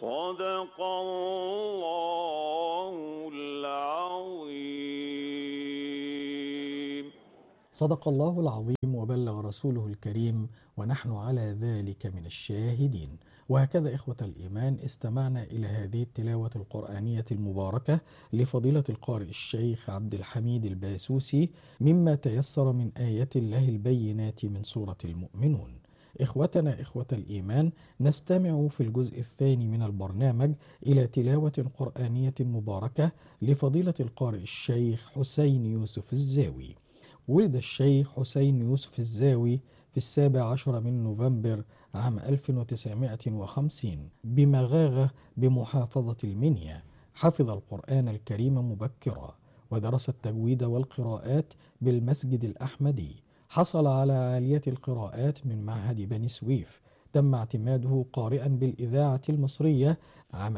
صدق الله العظيم. صدق الله العظيم وبلغ رسوله الكريم، ونحن على ذلك من الشاهدين. وهكذا إخوة الإيمان استمعنا إلى هذه التلاوة القرآنية المباركة لفضيلة القارئ الشيخ عبد الحميد الباسوسي مما تيسر من آيات الله البينات من سورة المؤمنون. إخوتنا إخوة الإيمان، نستمع في الجزء الثاني من البرنامج إلى تلاوة قرآنية مباركة لفضيلة القارئ الشيخ حسين يوسف الزاوي. ولد الشيخ حسين يوسف الزاوي في 17 من نوفمبر عام 1950 بمغاغة بمحافظة المنيا. حفظ القرآن الكريم مبكرا، ودرس التجويد والقراءات بالمسجد الأحمدي. حصل على عالية القراءات من معهد بني سويف. تم اعتماده قارئا بالإذاعة المصرية عام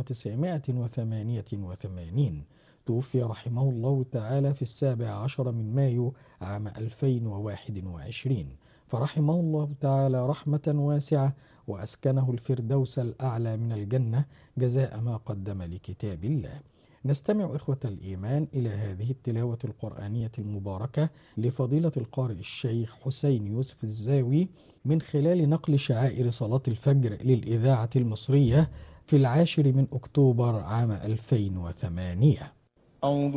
1988. توفي رحمه الله تعالى في 17 من مايو عام 2021، فرحمه الله تعالى رحمة واسعة، وأسكنه الفردوس الأعلى من الجنة جزاء ما قدم لكتاب الله. نستمع إخوة الإيمان إلى هذه التلاوة القرآنية المباركة لفضيلة القارئ الشيخ حسين يوسف الزاوي من خلال نقل شعائر صلاة الفجر للإذاعة المصرية في 10 من أكتوبر عام 2008. أعوذ